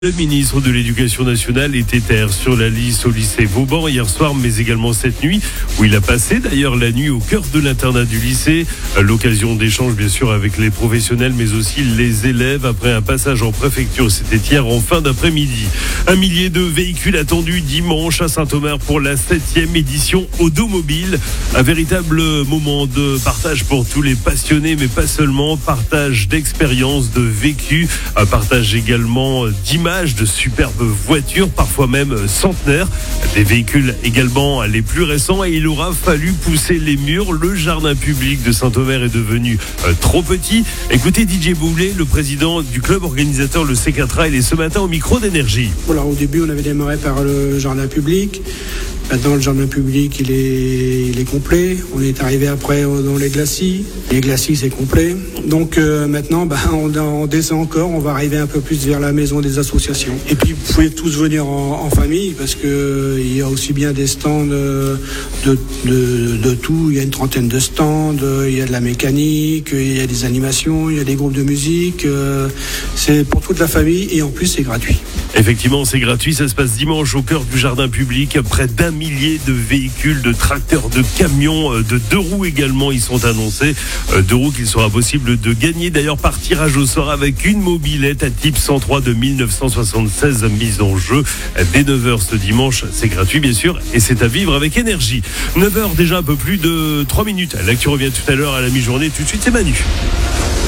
Le ministre de l'Éducation nationale était sur la liste au lycée Vauban hier soir, mais également cette nuit, où il a passé d'ailleurs la nuit au cœur de l'internat du lycée. L'occasion d'échange bien sûr avec les professionnels, mais aussi les élèves après un passage en préfecture. C'était hier en fin d'après-midi. 1 millier de véhicules attendus dimanche à Saint-Omer pour la 7e édition Automobile. Un véritable moment de partage pour tous les passionnés, mais pas seulement. Partage d'expériences, de vécu, un partage également d'images, de superbes voitures, parfois même centenaires, des véhicules également les plus récents, et il aura fallu pousser les murs. Le jardin public de Saint-Omer est devenu trop petit. Écoutez DJ Boulet, le président du club organisateur, le C4A, il est ce matin au micro d'Énergie. Voilà, au début on avait démarré par le jardin public. Maintenant, le jardin public, il est complet. On est arrivé après dans les glacis. Les glacis, c'est complet. Donc maintenant, on descend encore. On va arriver un peu plus vers la maison des associations. Et puis, vous pouvez tous venir en famille parce que il y a aussi bien des stands de tout. Il y a une trentaine de stands. Il y a de la mécanique. Il y a des animations. Il y a des groupes de musique. C'est pour toute la famille et en plus, c'est gratuit. Effectivement, c'est gratuit. Ça se passe dimanche au cœur du jardin public. Près d'1 millier de véhicules, de tracteurs, de camions, de 2 roues également, ils sont annoncés. 2 roues qu'il sera possible de gagner d'ailleurs par tirage au sort avec une mobilette à type 103 de 1976 mise en jeu dès 9h ce dimanche. C'est gratuit bien sûr et c'est à vivre avec énergie. 9h déjà, un peu plus de 3 minutes. L'actu revient tout à l'heure à la mi-journée. Tout de suite, c'est Manu.